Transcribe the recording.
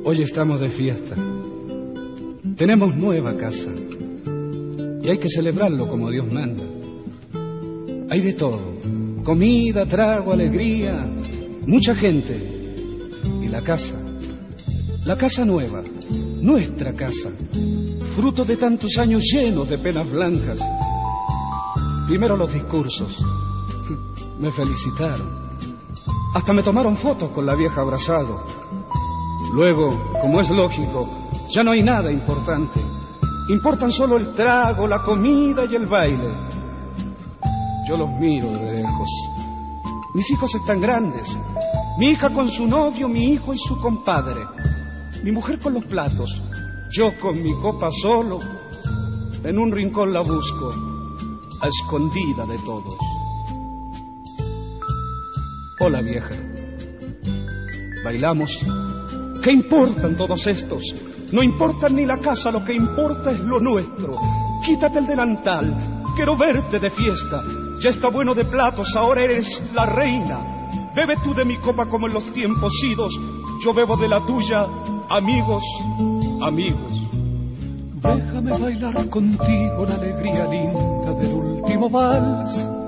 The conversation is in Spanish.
Hoy estamos de fiesta. Tenemos nueva casa y hay que celebrarlo como Dios manda. Hay de todo: comida, trago, alegría, mucha gente. Y la casa nueva, nuestra casa, fruto de tantos años llenos de penas blancas. Primero los discursos, me felicitaron, hasta me tomaron fotos con la vieja abrazado. Luego, como es lógico, ya no hay nada importante. Importan solo el trago, la comida y el baile. Yo los miro de lejos. Mis hijos están grandes. Mi hija con su novio, mi hijo y su compadre. Mi mujer con los platos. Yo con mi copa solo. En un rincón la busco, a escondida de todos. Hola, vieja. Bailamos. ¿Qué importan todos estos? No importa ni la casa, lo que importa es lo nuestro. Quítate el delantal, quiero verte de fiesta. Ya está bueno de platos, ahora eres la reina. Bebe tú de mi copa como en los tiempos idos. Yo bebo de la tuya, amigos, amigos. Déjame bailar contigo la alegría linda del último vals.